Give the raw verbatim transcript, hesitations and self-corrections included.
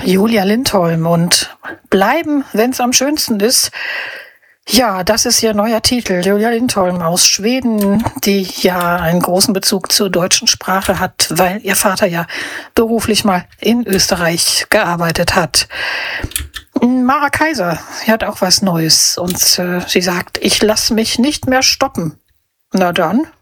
Julia Lindholm und Bleiben, wenn's am schönsten ist. Ja, das ist ihr neuer Titel. Julia Lindholm aus Schweden, die ja einen großen Bezug zur deutschen Sprache hat, weil ihr Vater ja beruflich mal in Österreich gearbeitet hat. Mara Kaiser, sie hat auch was Neues und äh, sie sagt, ich lasse mich nicht mehr stoppen. Na dann,